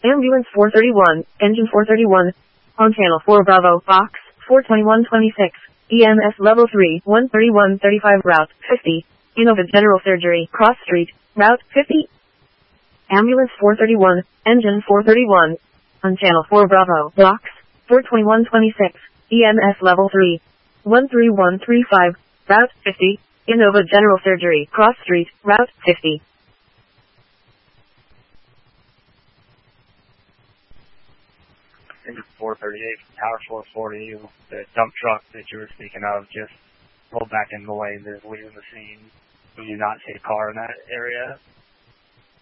Ambulance 431, engine 431. On channel 4 Bravo, box 42126. EMS level 3, 13135 route 50. Innova General Surgery, Cross Street, route 50. Ambulance 431, engine 431. On channel 4 Bravo, box 42126. EMS level 3, 13135, route 50. Innova General Surgery, Cross Street, route 50. Engine 438, Tower 440, the dump truck that you were speaking of just pulled back in the lane, is leaving the scene. Do you not see a car in that area?